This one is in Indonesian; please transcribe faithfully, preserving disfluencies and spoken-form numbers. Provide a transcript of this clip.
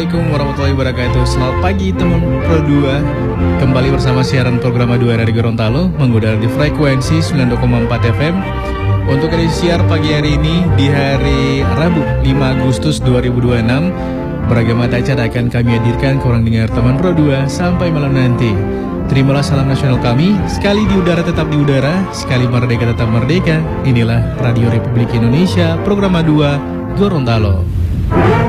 Assalamualaikum warahmatullahi wabarakatuh. Selamat pagi teman Pro dua. Kembali bersama siaran program dua dari Gorontalo mengudara di frekuensi sembilan puluh koma empat F M. Untuk edisi siar pagi hari ini di hari Rabu lima Agustus dua ribu dua puluh enam, beragam acara akan kami hadirkan ke orang dengar teman Pro dua sampai malam nanti. Terimalah salam nasional kami, sekali di udara tetap di udara, sekali merdeka tetap merdeka. Inilah Radio Republik Indonesia, program dua Gorontalo.